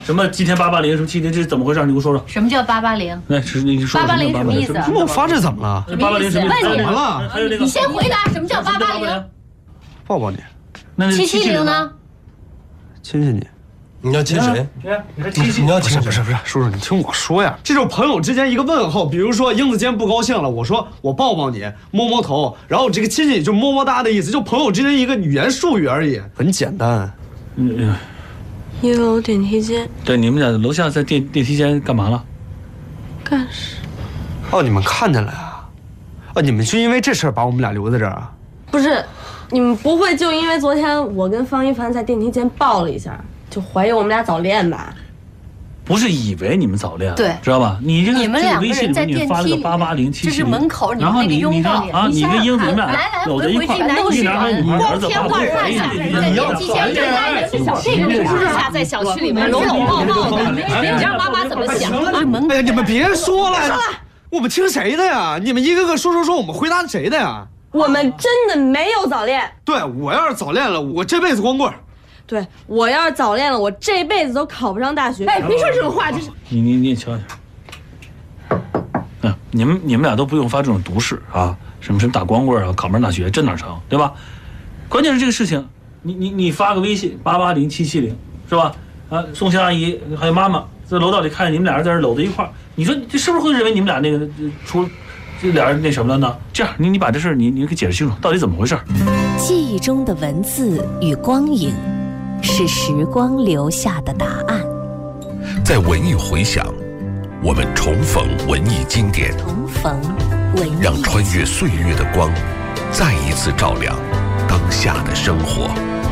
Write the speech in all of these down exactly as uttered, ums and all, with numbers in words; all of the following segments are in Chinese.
什么七天八八零，什么七天，这是怎么回事？你给我说说。 什么叫八八零？ 来，是你说。 八八零什么意思？ 我发这怎么了？ 八八零什么意思？ 怎么了？ 还有那个， 你先回答什么叫八八零？ 抱抱你。 那七七零呢？ 亲亲你。 你要亲谁？ 你还七七？ 你要亲不是不是不是，叔叔你听我说呀，这种朋友之间一个问候，比如说英子今天不高兴了，我说我抱抱你，摸摸头，然后这个亲亲就么么哒的意思，就朋友之间一个语言术语而已，很简单。 嗯。 一楼电梯间。 对，你们俩楼下在电电梯间干嘛了？ 干事。 哦，你们看见了呀？哦，你们就因为这事儿把我们俩留在这儿啊？ 不是，你们不会就因为昨天我跟方一凡在电梯间抱了一下，就怀疑我们俩早恋吧？ 不是以为你们早恋， 对， 知道吧？你这个你们两个人在电梯里， 八八零七七零， 这是门口你然后们那个拥抱啊，你跟英子你们俩来来搂在一块儿，一男孩女孩，儿子爸爸怀疑你要早恋，这个下在小区里面搂搂抱抱的，你让妈妈怎么想啊？门哎呀，你们别说了，我们听谁的呀？你们一个个说说说，我们回答谁的呀？ 我们真的没有早恋。 对，我要是早恋了，我这辈子光棍。 对，我要是早恋了，我这辈子都考不上大学。 哎，别说这种话，这是你你你瞧瞧，嗯，你们你们俩都不用发这种毒誓啊，什么什么打光棍啊，考不上大学，这哪成，对吧？关键是这个事情，你你你发个微信八八零七七零是吧？啊，宋香阿姨还有妈妈在楼道里看见你们俩人在这搂在一块儿，你说这是不是会认为你们俩那个出这俩人那什么了呢？这样，你你把这事你你给解释清楚，到底怎么回事？ 记忆中的文字与光影。是时光留下的答案。 在文艺回响，我们重逢文艺经典， 重逢文艺， 让穿越岁月的光再一次照亮当下的生活。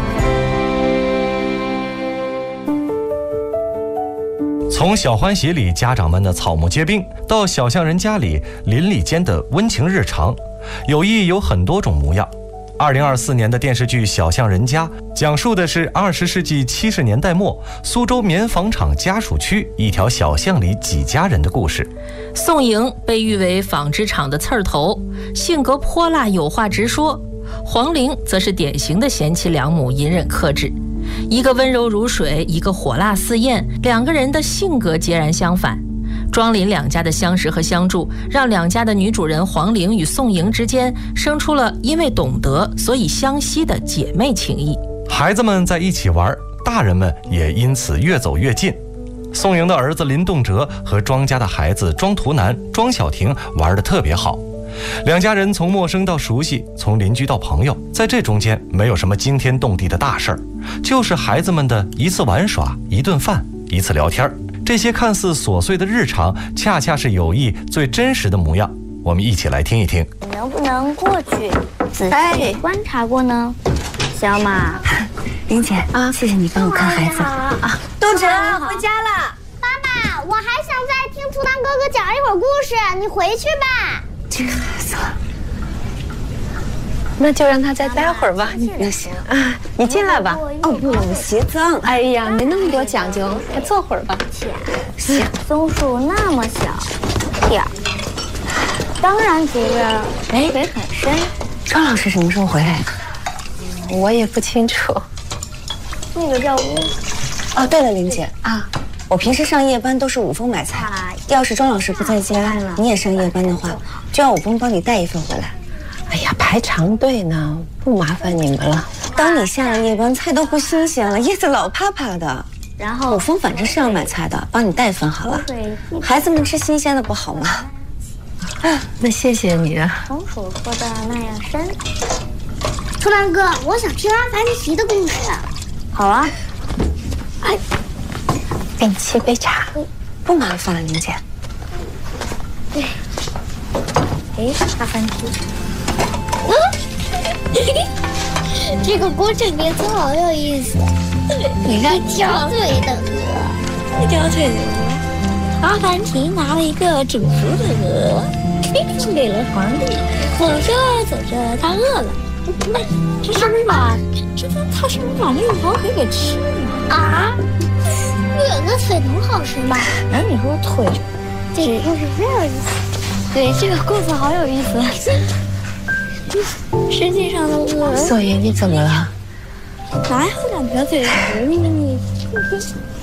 从小欢喜里家长们的草木皆兵，到小巷人家里邻里间的温情日常，友谊有很多种模样。二零二四年的电视剧《小巷人家》讲述的是二十世纪七十年代末苏州棉纺厂家属区一条小巷里几家人的故事。 宋莹被誉为纺织厂的刺儿头，性格泼辣，有话直说；黄玲则是典型的贤妻良母，隐忍克制。一个温柔如水，一个火辣似焰，两个人的性格截然相反。庄林两家的相识和相助，让两家的女主人黄玲与宋莹之间生出了因为懂得所以相惜的姐妹情谊。 孩子们在一起玩，大人们也因此越走越近。宋莹的儿子林栋哲和庄家的孩子庄图南、庄小婷玩得特别好，两家人从陌生到熟悉，从邻居到朋友，在这中间没有什么惊天动地的大事儿，就是孩子们的一次玩耍、一顿饭、一次聊天。这些看似琐碎的日常，恰恰是友谊最真实的模样。我们一起来听一听。 你能不能过去仔细观察过呢？小马， 玲姐啊，谢谢你帮我看孩子啊。东哲回家了。妈妈，我还想再听图腾哥哥讲一会儿故事，你回去吧。 这个孩子，那就让他再待会儿吧。那行啊，你进来吧。哦不，我鞋脏。哎呀，没那么多讲究，再坐会儿吧。 行，松树那么小点儿，当然主任水很深。 庄老师什么时候回来？我也不清楚。 那个叫乌。 哦，对了，玲姐啊，我平时上夜班都是五峰买菜，要是庄老师不在家，你也上夜班的话，就让五峰帮你带一份回来。 哎呀，排长队呢，不麻烦你们了。 当你下了夜班，菜都不新鲜了，叶子老趴趴的。 然后五峰反正是要买菜的，帮你带份好了。孩子们吃新鲜的不好吗？ 啊，那谢谢你啊。 松鼠说的那样深。图腾哥，我想听阿凡提的故事。 好啊。 哎， 给你沏杯茶，不麻烦了，玲姐。 对。哎，阿凡提。嗯，这个工程名字好有意思。你看，挑嘴的鹅，挑嘴的鹅。阿凡提拿了一个煮熟的鹅，送给了皇帝。走着走着，他饿了。那这是不是把这他是不是把那个黄腿给吃了啊？鹅的腿能好吃吗？哎，你说腿，这个故事真有意思。对，这个故事好有意思。世界上的鹅， 所以你怎么了？ 哪有两条腿？你你。